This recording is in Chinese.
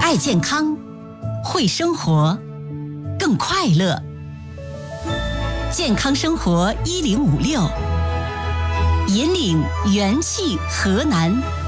爱健康，会生活，更快乐。健康生活1056，引领元气河南。